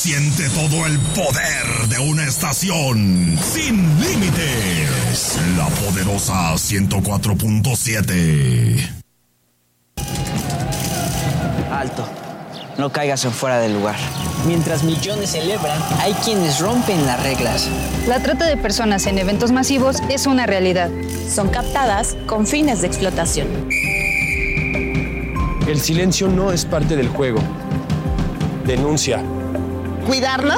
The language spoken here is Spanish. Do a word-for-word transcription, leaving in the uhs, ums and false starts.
Siente todo el poder de una estación sin límites. La poderosa ciento cuatro punto siete. Alto. No caigas en fuera del lugar. Mientras millones celebran, hay quienes rompen las reglas. La trata de personas en eventos masivos es una realidad. Son captadas con fines de explotación. El silencio no es parte del juego. Denuncia. Cuidarnos